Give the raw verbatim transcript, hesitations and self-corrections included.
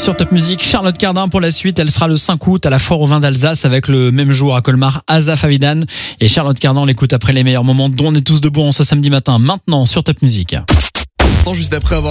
Sur Top Music, Charlotte Cardin pour la suite. Elle sera le cinq août à la Foire au vin d'Alsace avec le même jour à Colmar, Asaf Avidan. Et Charlotte Cardin, on l'écoute après les meilleurs moments dont on est tous debout en ce samedi matin. Maintenant sur Top Music. Juste après avoir